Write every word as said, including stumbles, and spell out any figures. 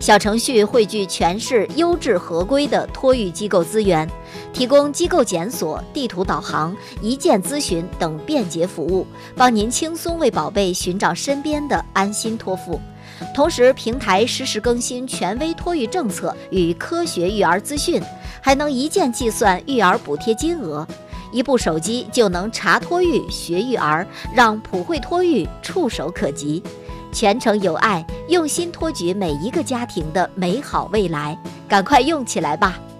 小程序汇聚全市优质合规的托育机构资源，提供机构检索、地图导航、一键咨询等便捷服务，帮您轻松为宝贝寻找身边的安心托付。同时，平台实时更新权威托育政策与科学育儿资讯，还能一键计算育儿补贴金额。一部手机就能查托育、学育儿，让普惠托育触手可及。全程有爱，用心托举每一个家庭的美好未来，赶快用起来吧！